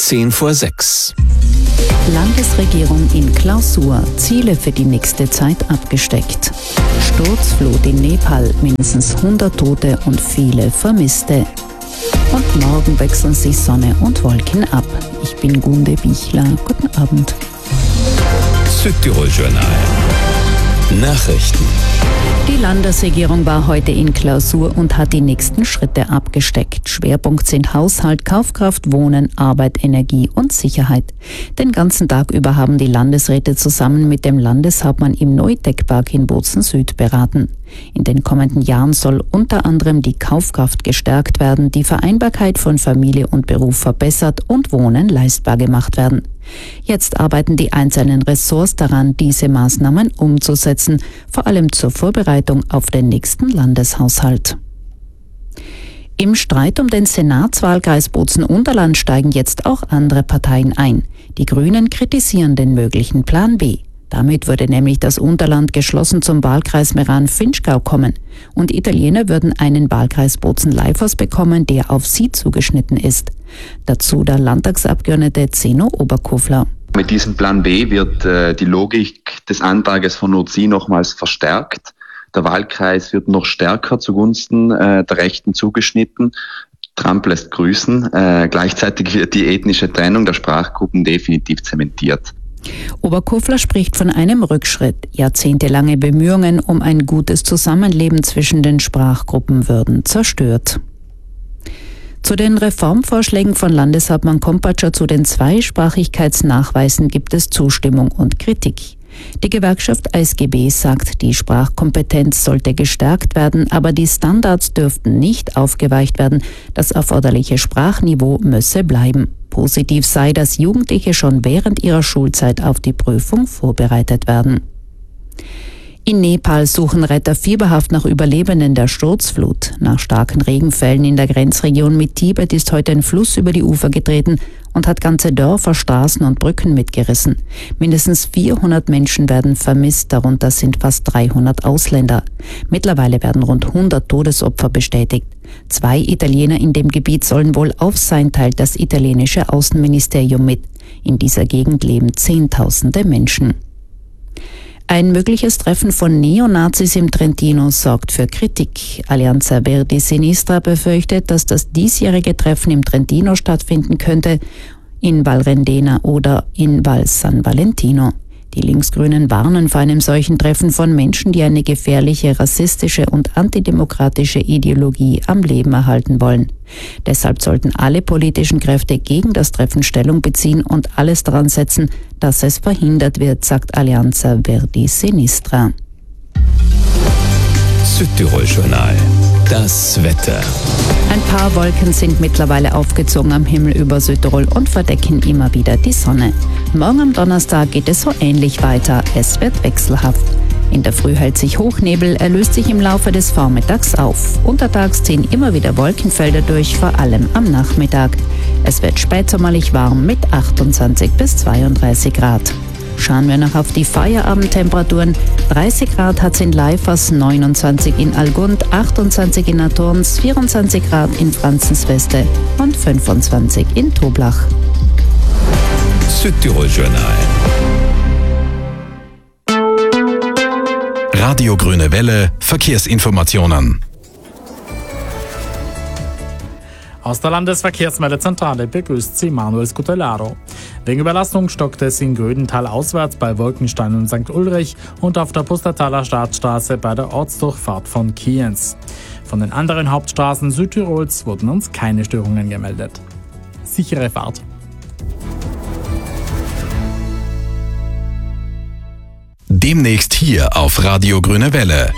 5:10. Landesregierung in Klausur. Ziele für die nächste Zeit abgesteckt. Sturzflut in Nepal, mindestens 100 Tote und viele Vermisste. Und morgen wechseln sich Sonne und Wolken ab. Ich bin Gunde Bichler. Guten Abend. Südtirol-Journal. Nachrichten. Die Landesregierung war heute in Klausur und hat die nächsten Schritte abgesteckt. Schwerpunkt sind Haushalt, Kaufkraft, Wohnen, Arbeit, Energie und Sicherheit. Den ganzen Tag über haben die Landesräte zusammen mit dem Landeshauptmann im Neutec-Park in Bozen Süd beraten. In den kommenden Jahren soll unter anderem die Kaufkraft gestärkt werden, die Vereinbarkeit von Familie und Beruf verbessert und Wohnen leistbar gemacht werden. Jetzt arbeiten die einzelnen Ressorts daran, diese Maßnahmen umzusetzen, vor allem zur Vorbereitung auf den nächsten Landeshaushalt. Im Streit um den Senatswahlkreis Bozen-Unterland steigen jetzt auch andere Parteien ein. Die Grünen kritisieren den möglichen Plan B. Damit würde nämlich das Unterland geschlossen zum Wahlkreis Meran-Finchgau kommen. Und Italiener würden einen Wahlkreis Bozen-Leifers bekommen, der auf sie zugeschnitten ist. Dazu der Landtagsabgeordnete Zeno Oberkofler. Mit diesem Plan B wird die Logik des Antrages von Urzi nochmals verstärkt. Der Wahlkreis wird noch stärker zugunsten der Rechten zugeschnitten. Trump lässt grüßen. Gleichzeitig wird die ethnische Trennung der Sprachgruppen definitiv zementiert. Oberkofler spricht von einem Rückschritt. Jahrzehntelange Bemühungen um ein gutes Zusammenleben zwischen den Sprachgruppen würden zerstört. Zu den Reformvorschlägen von Landeshauptmann Kompatscher zu den Zweisprachigkeitsnachweisen gibt es Zustimmung und Kritik. Die Gewerkschaft ASGB sagt, die Sprachkompetenz sollte gestärkt werden, aber die Standards dürften nicht aufgeweicht werden. Das erforderliche Sprachniveau müsse bleiben. Positiv sei, dass Jugendliche schon während ihrer Schulzeit auf die Prüfung vorbereitet werden. In Nepal suchen Retter fieberhaft nach Überlebenden der Sturzflut. Nach starken Regenfällen in der Grenzregion mit Tibet ist heute ein Fluss über die Ufer getreten und hat ganze Dörfer, Straßen und Brücken mitgerissen. Mindestens 400 Menschen werden vermisst, darunter sind fast 300 Ausländer. Mittlerweile werden rund 100 Todesopfer bestätigt. 2 Italiener in dem Gebiet sollen wohl auf sein, teilt das italienische Außenministerium mit. In dieser Gegend leben Zehntausende Menschen. Ein mögliches Treffen von Neonazis im Trentino sorgt für Kritik. Alleanza Verdi Sinistra befürchtet, dass das diesjährige Treffen im Trentino stattfinden könnte, in Val Rendena oder in Val San Valentino. Die Linksgrünen warnen vor einem solchen Treffen von Menschen, die eine gefährliche, rassistische und antidemokratische Ideologie am Leben erhalten wollen. Deshalb sollten alle politischen Kräfte gegen das Treffen Stellung beziehen und alles daran setzen, dass es verhindert wird, sagt Alleanza Verdi Sinistra. Südtirol-Journal. Das Wetter. Ein paar Wolken sind mittlerweile aufgezogen am Himmel über Südtirol und verdecken immer wieder die Sonne. Morgen am Donnerstag geht es so ähnlich weiter. Es wird wechselhaft. In der Früh hält sich Hochnebel, er löst sich im Laufe des Vormittags auf. Untertags ziehen immer wieder Wolkenfelder durch, vor allem am Nachmittag. Es wird spätsommerlich warm mit 28 bis 32 Grad. Schauen wir noch auf die Feierabendtemperaturen. 30 Grad hat es in Leifers, 29 in Algund, 28 in Naturns, 24 Grad in Franzensweste und 25 in Toblach. Südtirol-Journal. Radio Grüne Welle, Verkehrsinformationen. Aus der Landesverkehrsmeldezentrale begrüßt Sie Manuel Scutellaro. Wegen Überlastung stockt es in Grödental auswärts bei Wolkenstein und St. Ulrich und auf der Pustertaler Staatsstraße bei der Ortsdurchfahrt von Kienz. Von den anderen Hauptstraßen Südtirols wurden uns keine Störungen gemeldet. Sichere Fahrt. Demnächst hier auf Radio Grüne Welle.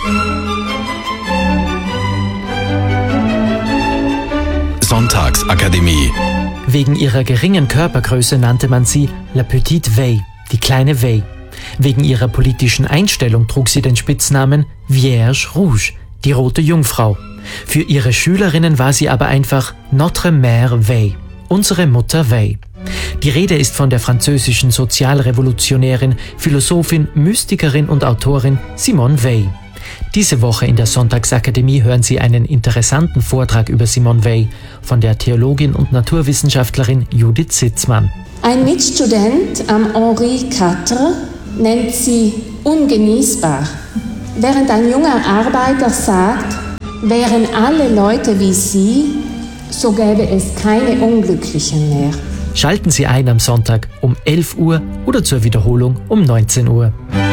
Sonntagsakademie. Wegen ihrer geringen Körpergröße nannte man sie La Petite Veille, die kleine Veille. Wegen ihrer politischen Einstellung trug sie den Spitznamen Vierge Rouge, die rote Jungfrau. Für ihre Schülerinnen war sie aber einfach Notre Mère Veille, unsere Mutter Veille. Die Rede ist von der französischen Sozialrevolutionärin, Philosophin, Mystikerin und Autorin Simone Veil. Diese Woche in der Sonntagsakademie hören Sie einen interessanten Vortrag über Simone Weil von der Theologin und Naturwissenschaftlerin Judith Sitzmann. Ein Mitstudent am Henri IV nennt sie ungenießbar, während ein junger Arbeiter sagt, wären alle Leute wie sie, so gäbe es keine Unglücklichen mehr. Schalten Sie ein am Sonntag um 11 Uhr oder zur Wiederholung um 19 Uhr.